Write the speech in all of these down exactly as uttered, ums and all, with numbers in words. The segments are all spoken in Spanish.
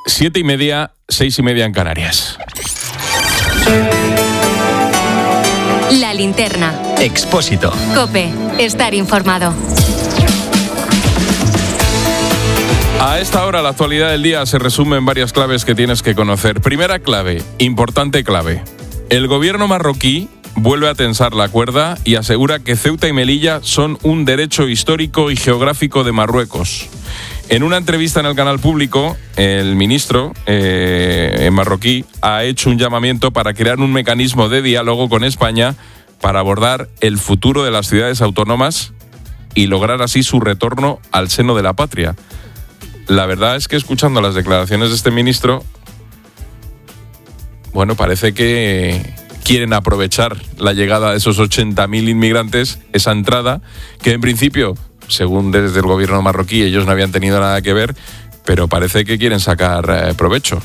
Siete y media, seis y media en Canarias. La linterna. Expósito. COPE. Estar informado. A esta hora, la actualidad del día se resume en varias claves que tienes que conocer. Primera clave, importante clave. El gobierno marroquí vuelve a tensar la cuerda y asegura que Ceuta y Melilla son un derecho histórico y geográfico de Marruecos. En una entrevista en el canal público, el ministro eh, en marroquí ha hecho un llamamiento para crear un mecanismo de diálogo con España para abordar el futuro de las ciudades autónomas y lograr así su retorno al seno de la patria. La verdad es que escuchando las declaraciones de este ministro, bueno, parece que quieren aprovechar la llegada de esos ochenta mil inmigrantes, esa entrada, que en principio, según desde el gobierno marroquí, ellos no habían tenido nada que ver, pero parece que quieren sacar eh, provecho.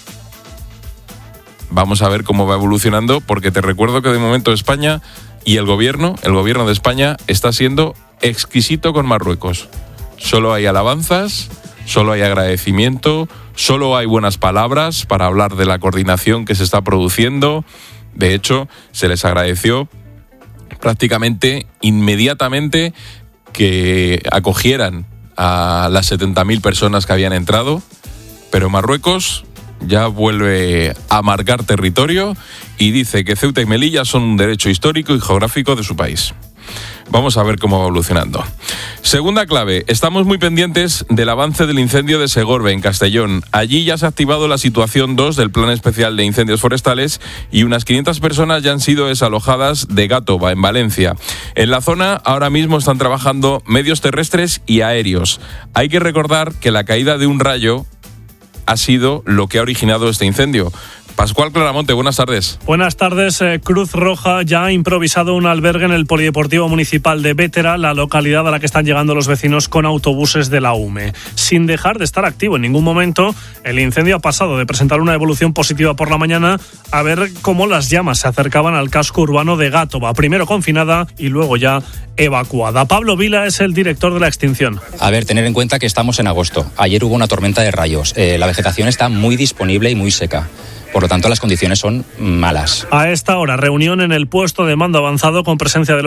Vamos a ver cómo va evolucionando, porque te recuerdo que de momento España y el gobierno, el gobierno de España, está siendo exquisito con Marruecos. Solo hay alabanzas, solo hay agradecimiento, solo hay buenas palabras para hablar de la coordinación que se está produciendo. De hecho, se les agradeció prácticamente inmediatamente que acogieran a las setenta mil personas que habían entrado, pero Marruecos ya vuelve a marcar territorio y dice que Ceuta y Melilla son un derecho histórico y geográfico de su país. Vamos a ver cómo va evolucionando. Segunda clave, estamos muy pendientes del avance del incendio de Segorbe, en Castellón. Allí ya se ha activado la situación dos del Plan Especial de Incendios Forestales y unas quinientas personas ya han sido desalojadas de Gàtova, en Valencia. En la zona ahora mismo están trabajando medios terrestres y aéreos. Hay que recordar que la caída de un rayo ha sido lo que ha originado este incendio. Pascual Claramonte, buenas tardes. Buenas tardes. Eh, Cruz Roja ya ha improvisado un albergue en el Polideportivo Municipal de Bétera, la localidad a la que están llegando los vecinos con autobuses de la U M E. Sin dejar de estar activo en ningún momento, el incendio ha pasado de presentar una evolución positiva por la mañana a ver cómo las llamas se acercaban al casco urbano de Gàtova, primero confinada y luego ya evacuada. Pablo Vila es el director de la extinción. A ver, tener en cuenta que estamos en agosto. Ayer hubo una tormenta de rayos. Eh, la vegetación está muy disponible y muy seca. Por lo tanto, las condiciones son malas. A esta hora, reunión en el puesto de mando avanzado con presencia de los